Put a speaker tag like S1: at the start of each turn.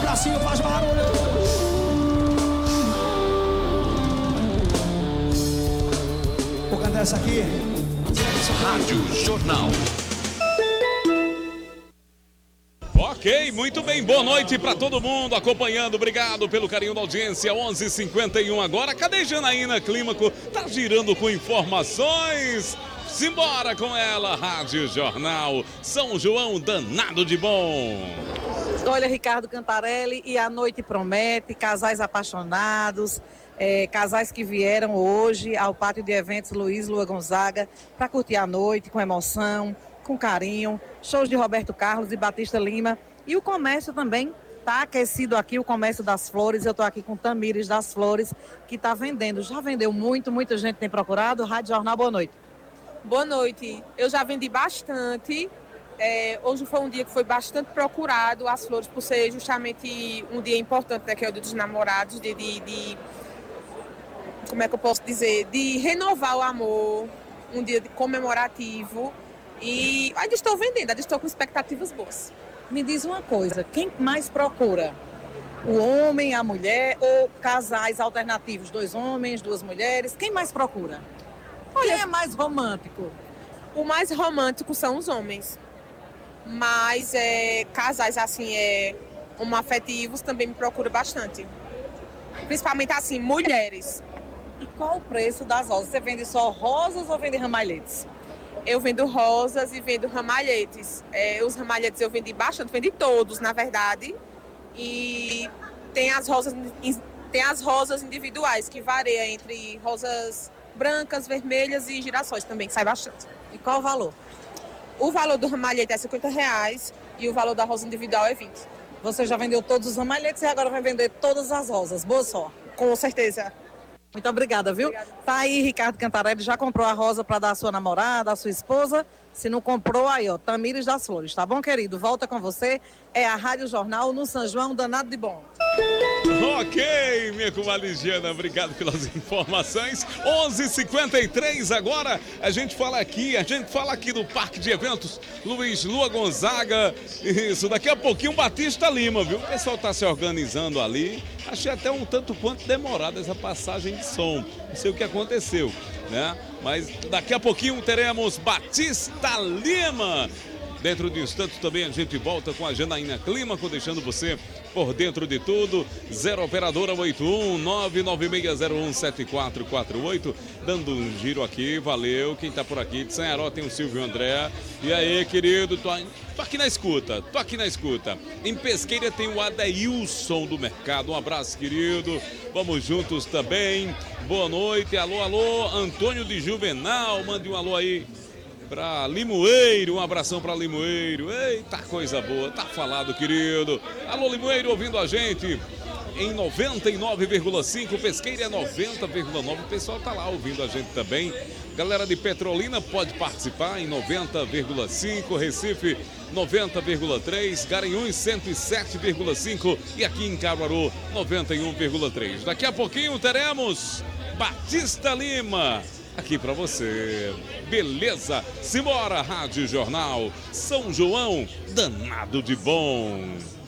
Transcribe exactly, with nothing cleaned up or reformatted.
S1: o bracinho, faz barulho. Vou cantar essa aqui.
S2: Rádio Jornal.
S3: Ok, muito bem, boa noite para todo mundo acompanhando, obrigado pelo carinho da audiência, onze e cinquenta e um agora, cadê Janaína Clímaco? Tá girando com informações, simbora com ela, Rádio Jornal, São João danado de bom.
S4: Olha, Ricardo Cantarelli, e a noite promete, casais apaixonados, é, casais que vieram hoje ao pátio de eventos Luiz Lua Gonzaga para curtir a noite com emoção, com carinho, shows de Roberto Carlos e Batista Lima. E o comércio também está aquecido aqui, o comércio das flores. Eu estou aqui com Tamires das Flores, que está vendendo. Já vendeu muito, muita gente tem procurado. Rádio Jornal, boa noite.
S5: Boa noite. Eu já vendi bastante. É, hoje foi um dia que foi bastante procurado, as flores, por ser justamente um dia importante, né, que é o dia dos namorados, de, de, de... Como é que eu posso dizer? De renovar o amor, um dia comemorativo. E ainda estou vendendo, ainda estou com expectativas boas.
S4: Me diz uma coisa, quem mais procura? O homem, a mulher ou casais alternativos? Dois homens, duas mulheres? Quem mais procura?
S5: Olha,
S4: quem é mais romântico?
S5: O mais romântico são os homens. Mas é, casais assim, é, homoafetivos também me procuram bastante. Principalmente assim, mulheres.
S4: E qual o preço das rosas? Você vende só rosas ou vende ramalhetes?
S5: Eu vendo rosas e vendo ramalhetes. É, os ramalhetes eu vendi bastante, vendi todos, na verdade. E tem as rosas, tem as rosas individuais, que varia entre rosas brancas, vermelhas e girassóis também, que sai bastante.
S4: E qual o valor?
S5: O valor do ramalhete é cinquenta reais e o valor da rosa individual é vinte.
S4: Você já vendeu todos os ramalhetes e agora vai vender todas as rosas. Boa sorte.
S5: Com certeza.
S4: Muito obrigada, viu? Obrigada. Tá aí, Ricardo Cantarelli, já comprou a rosa para dar à sua namorada, à sua esposa? Se não comprou, aí, ó, Tamires das Flores, tá bom, querido? Volta com você, é a Rádio Jornal no São João, danado de bom.
S3: Ok, minha comadre Giana, obrigado pelas informações. onze e cinquenta e três agora, a gente fala aqui, a gente fala aqui do Parque de Eventos Luiz Lua Gonzaga. Isso, daqui a pouquinho Batista Lima, viu? O pessoal tá se organizando ali. Achei até um tanto quanto demorada essa passagem de som. Não sei o que aconteceu, né? Mas daqui a pouquinho teremos Batista Lima. Dentro de instantes também a gente volta com a Janaína Clímaco, deixando você por dentro de tudo. Zero Operadora oito um nove nove seis zero um sete quatro quatro oito. Dando um giro aqui, valeu. Quem tá por aqui? De Sanharó tem o Silvio André. E aí, querido, tô, tô aqui na escuta, tô aqui na escuta. Em Pesqueira tem o Adeilson do Mercado. Um abraço, querido. Vamos juntos também. Boa noite. Alô, alô. Antônio de Juvenal, mande um alô aí para Limoeiro, um abração para Limoeiro. Eita, coisa boa, tá falado, querido. Alô, Limoeiro, ouvindo a gente em noventa e nove vírgula cinco, Pesqueira é noventa vírgula nove, o pessoal tá lá ouvindo a gente também. Galera de Petrolina pode participar em noventa vírgula cinco, Recife noventa vírgula três, Garanhuns cento e sete vírgula cinco e aqui em Caruaru noventa e um vírgula três. Daqui a pouquinho teremos Batista Lima aqui pra você. Beleza? Simbora, Rádio Jornal. São João, danado de bom.